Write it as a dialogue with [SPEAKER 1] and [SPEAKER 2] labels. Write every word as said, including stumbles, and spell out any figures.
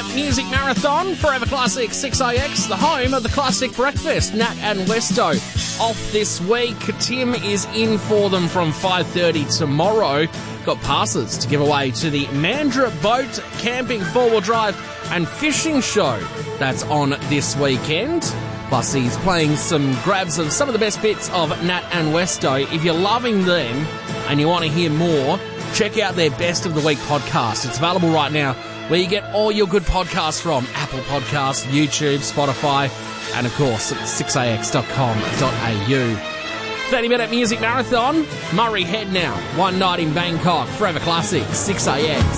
[SPEAKER 1] Music Marathon, Forever Classic six A X, the home of the Classic Breakfast. Nat and Westo off this week. Tim is in for them from five thirty tomorrow. Got passes to give away to the Mandurah Boat Camping Four-Wheel Drive and Fishing Show. That's on this weekend. Plus, he's playing some grabs of some of the best bits of Nat and Westo. If you're loving them and you want to hear more, check out their Best of the Week podcast. It's available right now where you get all your good podcasts from. Apple Podcasts, YouTube, Spotify, and of course at six a x dot com dot a u. thirty minute Music Marathon. Murray Head now. One night in Bangkok. Forever Classic, six A X.